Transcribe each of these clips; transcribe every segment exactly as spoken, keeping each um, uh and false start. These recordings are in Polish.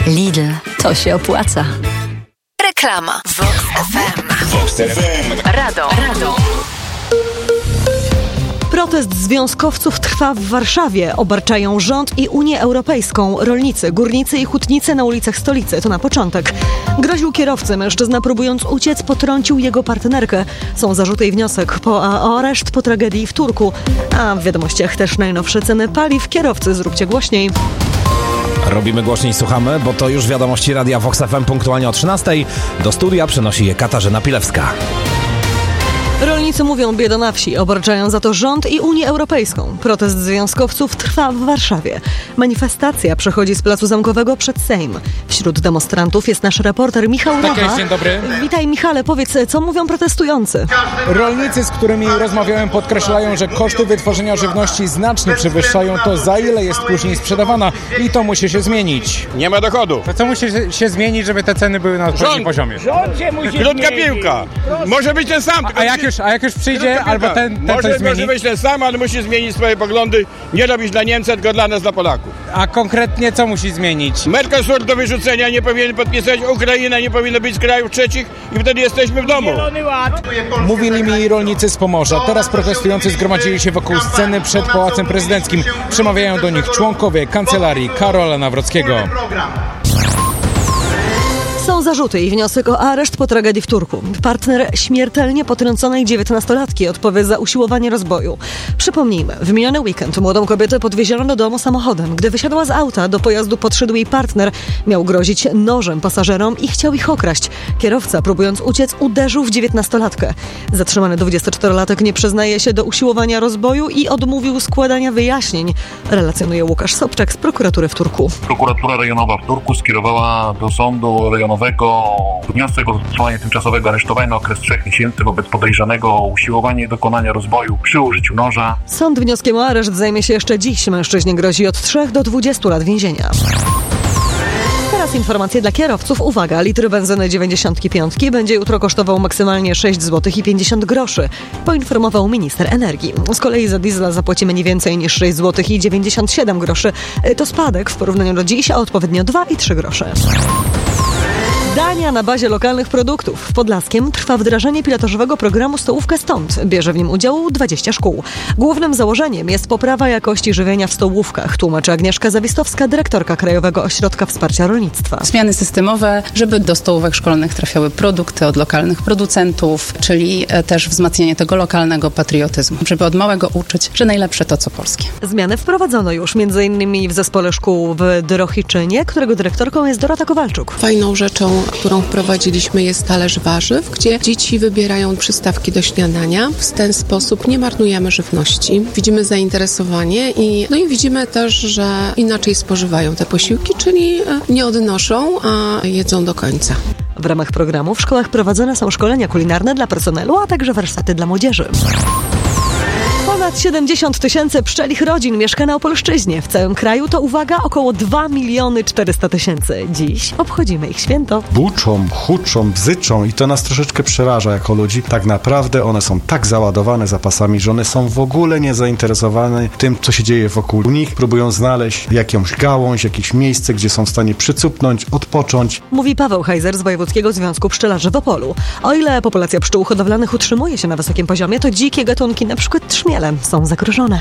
Lidl, to się opłaca. Reklama. Vox F M. Vox F M. Radom. Radom. Protest związkowców trwa w Warszawie. Obarczają rząd i Unię Europejską. Rolnicy, górnicy i hutnicy na ulicach stolicy. To na początek. Groził kierowcy. Mężczyzna, próbując uciec, potrącił jego partnerkę. Są zarzuty i wniosek po, o areszt po tragedii w Turku. A w wiadomościach też najnowsze ceny paliw. Kierowcy, zróbcie głośniej. Robimy głośniej, słuchamy, bo to już wiadomości Radia Vox F M punktualnie o trzynastej. Do studia przenosi je Katarzyna Pilewska. Rolnicy mówią bieda na wsi, obarczają za to rząd i Unię Europejską. Protest związkowców trwa w Warszawie. Manifestacja przechodzi z Placu Zamkowego przed Sejm. Wśród demonstrantów jest nasz reporter Michał Rocha. Tak jest, dzień dobry. Witaj Michale, powiedz, co mówią protestujący? Rolnicy, z którymi rozmawiałem, podkreślają, że koszty wytworzenia żywności znacznie przewyższają to, za ile jest później sprzedawana i to musi się zmienić. Nie ma dochodu. To co musi się zmienić, żeby te ceny były na odpowiednim poziomie? Krótka piłka. Może być ten sam. A, a jak już, a jak już przyjdzie, albo ten, ten może, coś zmieni? może być ten sam, ale musi zmienić swoje poglądy. Nie robić dla Niemca, tylko dla nas, dla Polaków. A konkretnie co musi zmienić? Mercosur do wyrzucenia nie powinien podpisać, Ukraina nie powinna być z krajów trzecich i wtedy jesteśmy w domu. Mówili mi rolnicy z Pomorza. Teraz protestujący zgromadzili się wokół sceny przed Pałacem Prezydenckim. Przemawiają do nich członkowie kancelarii Karola Nawrockiego. Są zarzuty i wniosek o areszt po tragedii w Turku. Partner śmiertelnie potrąconej dziewiętnastolatki odpowie za usiłowanie rozboju. Przypomnijmy, w miniony weekend młodą kobietę podwieziono do domu samochodem. Gdy wysiadła z auta, do pojazdu podszedł jej partner. Miał grozić nożem pasażerom i chciał ich okraść. Kierowca, próbując uciec, uderzył w dziewiętnastolatkę. Zatrzymany dwudziestoczterolatek nie przyznaje się do usiłowania rozboju i odmówił składania wyjaśnień. Relacjonuje Łukasz Sobczak z prokuratury w Turku. Prokuratura rejonowa w Turku skierowała do sądu rejonowego wniosek o zastosowanie tymczasowego aresztowania na okres trzech miesięcy wobec podejrzanego o usiłowanie dokonania rozboju przy użyciu noża. Sąd wnioskiem o areszt zajmie się jeszcze dziś. Mężczyźnie grozi od trzech do dwudziestu lat więzienia. Teraz informacje dla kierowców. Uwaga, litr benzyny dziewięćdziesiąt pięć będzie jutro kosztował maksymalnie sześć złotych pięćdziesiąt groszy, poinformował minister energii. Z kolei za diesla zapłacimy nie więcej niż sześć złotych dziewięćdziesiąt siedem groszy. To spadek w porównaniu do dziś, a odpowiednio dwa i trzy grosze. Dania na bazie lokalnych produktów. W Podlaskiem trwa wdrażanie pilotażowego programu Stołówkę Stąd. Bierze w nim udział dwadzieścia szkół. Głównym założeniem jest poprawa jakości żywienia w stołówkach, tłumaczy Agnieszka Zawistowska, dyrektorka Krajowego Ośrodka Wsparcia Rolnictwa. Zmiany systemowe, żeby do stołówek szkolnych trafiały produkty od lokalnych producentów, czyli też wzmacnianie tego lokalnego patriotyzmu, żeby od małego uczyć, że najlepsze to co polskie. Zmiany wprowadzono już między innymi w zespole szkół w Drohiczynie, którego dyrektorką jest Dorota Kowalczuk. Fajną rzeczą, którą wprowadziliśmy, jest talerz warzyw, gdzie dzieci wybierają przystawki do śniadania. W ten sposób nie marnujemy żywności. Widzimy zainteresowanie i, no i widzimy też, że inaczej spożywają te posiłki, czyli nie odnoszą, a jedzą do końca. W ramach programu w szkołach prowadzone są szkolenia kulinarne dla personelu, a także warsztaty dla młodzieży. Ponad siedemdziesiąt tysięcy pszczelich rodzin mieszka na Opolszczyźnie. W całym kraju to, uwaga, około dwa miliony czterysta tysięcy. Dziś obchodzimy ich święto. Buczą, huczą, bzyczą i to nas troszeczkę przeraża jako ludzi. Tak naprawdę one są tak załadowane zapasami, że one są w ogóle nie zainteresowane tym, co się dzieje wokół nich. Próbują znaleźć jakąś gałąź, jakieś miejsce, gdzie są w stanie przycupnąć, odpocząć. Mówi Paweł Hajzer z Wojewódzkiego Związku Pszczelarzy w Opolu. O ile populacja pszczół hodowlanych utrzymuje się na wysokim poziomie, to dzikie gatunki, na przykład trzmiele, są zagrożone.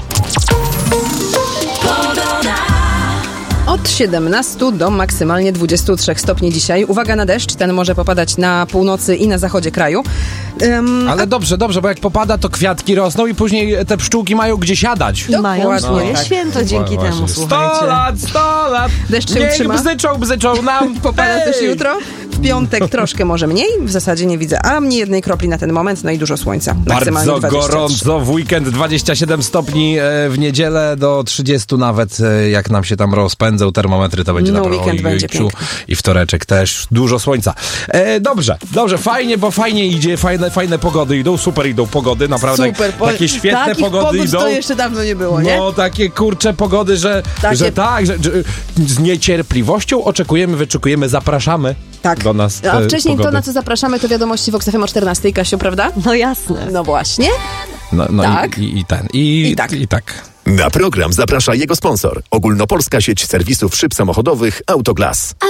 Od siedemnastu do maksymalnie dwudziestu trzech stopni dzisiaj. Uwaga na deszcz, ten może popadać na północy i na zachodzie kraju. Um, Ale dobrze, dobrze, bo jak popada, to kwiatki rosną i później te pszczółki mają gdzie siadać. I mają swoje no, święto tak. dzięki Właśnie. temu, słuchajcie. Sto lat, sto lat! Deszcz się Niech utrzyma. bzyczą, bzyczą nam. Popada Ej! też jutro. W piątek troszkę może mniej, w zasadzie nie widzę ani jednej kropli na ten moment, no i dużo słońca. Bardzo gorąco, w weekend dwadzieścia siedem stopni, w niedzielę do trzydziestu nawet, jak nam się tam rozpędzą termometry, to będzie no, naprawdę weekend będzie piękny. I wtoreczek też, dużo słońca. E, dobrze, dobrze, fajnie, bo fajnie idzie, fajne, fajne pogody idą, super idą pogody, naprawdę super, po... takie świetne Takich pogody idą. to jeszcze dawno nie było, nie? No, takie kurcze pogody, że, takie... że tak, że, że z niecierpliwością oczekujemy, wyczekujemy, zapraszamy tak. do nas. A wcześniej pogody. to, na co zapraszamy, to wiadomości Vox F M o czternastej, Kasiu, prawda? No jasne. No właśnie. No, no tak. i, i ten. I, I tak. I tak. Na program zaprasza jego sponsor. Ogólnopolska sieć serwisów szyb samochodowych Autoglas.